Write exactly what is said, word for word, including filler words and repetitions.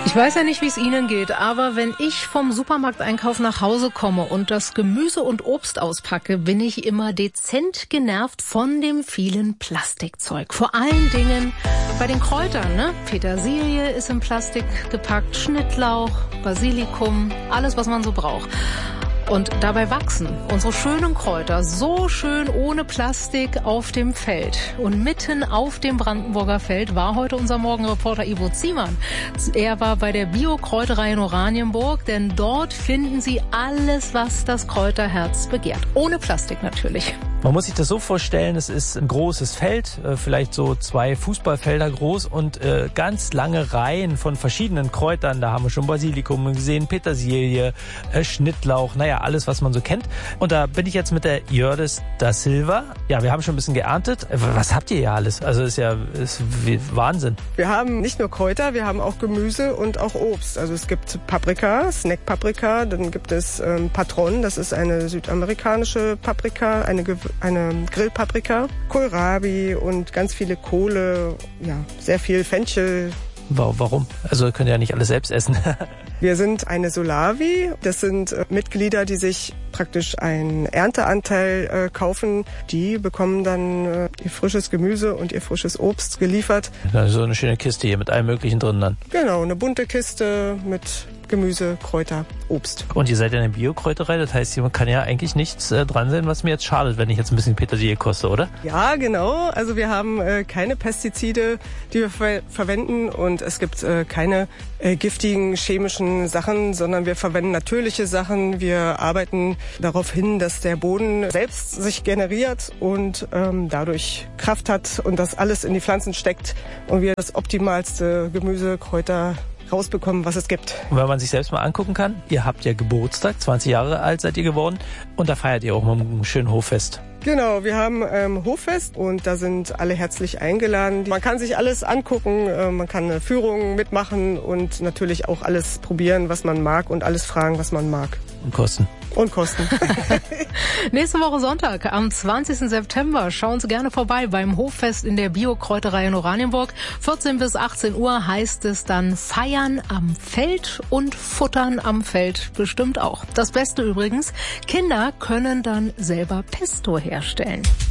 Ich weiß ja nicht, wie es Ihnen geht, aber wenn ich vom Supermarkteinkauf nach Hause komme und das Gemüse und Obst auspacke, bin ich immer dezent genervt von dem vielen Plastikzeug. Vor allen Dingen bei den Kräutern, ne? Petersilie ist in Plastik gepackt, Schnittlauch, Basilikum, alles, was man so braucht. Und dabei wachsen unsere schönen Kräuter so schön ohne Plastik auf dem Feld. Und mitten auf dem Brandenburger Feld war heute unser Morgenreporter Ivo Ziemann. Er war bei der Bio-Kräuterei in Oranienburg, denn dort finden Sie alles, was das Kräuterherz begehrt. Ohne Plastik natürlich. Man muss sich das so vorstellen, es ist ein großes Feld, vielleicht so zwei Fußballfelder groß und äh, ganz lange Reihen von verschiedenen Kräutern. Da haben wir schon Basilikum gesehen, Petersilie, äh, Schnittlauch, naja, alles, was man so kennt. Und da bin ich jetzt mit der Jördis da Silva. Ja, wir haben schon ein bisschen geerntet. Was habt ihr hier alles? Also ist ja ist Wahnsinn. Wir haben nicht nur Kräuter, wir haben auch Gemüse und auch Obst. Also es gibt Paprika, Snack-Paprika, dann gibt es ähm, Patron, das ist eine südamerikanische Paprika, eine Ge eine Grillpaprika, Kohlrabi und ganz viele Kohle, ja, sehr viel Fenchel. Warum? Also könnt ihr ja nicht alles selbst essen. Wir sind eine Solavi. Das sind äh, Mitglieder, die sich praktisch einen Ernteanteil äh, kaufen. Die bekommen dann äh, ihr frisches Gemüse und ihr frisches Obst geliefert. So eine schöne Kiste hier mit allem Möglichen drin dann. Genau, eine bunte Kiste mit Gemüse, Kräuter, Obst. Und ihr seid ja eine Bio-Kräuterei, das heißt, man kann ja eigentlich nichts äh, dran sein, was mir jetzt schadet, wenn ich jetzt ein bisschen Petersilie koste, oder? Ja, genau. Also wir haben äh, keine Pestizide, die wir ver verwenden und es gibt äh, keine äh, giftigen chemischen Sachen, sondern wir verwenden natürliche Sachen. Wir arbeiten darauf hin, dass der Boden selbst sich generiert und ähm, dadurch Kraft hat und das alles in die Pflanzen steckt und wir das optimalste Gemüse, Kräuter rausbekommen, was es gibt. Und wenn man sich selbst mal angucken kann, ihr habt ja Geburtstag, zwanzig Jahre alt seid ihr geworden und da feiert ihr auch mal ein schönes Hoffest. Genau, wir haben ähm, Hoffest und da sind alle herzlich eingeladen. Man kann sich alles angucken, äh, man kann eine Führung mitmachen und natürlich auch alles probieren, was man mag und alles fragen, was man mag. Und kosten. Und kosten. Nächste Woche Sonntag, am zwanzigsten September, schauen Sie gerne vorbei beim Hoffest in der Bio-Kräuterei in Oranienburg. vierzehn bis achtzehn Uhr heißt es dann Feiern am Feld und Futtern am Feld bestimmt auch. Das Beste übrigens, Kinder können dann selber Pesto herstellen.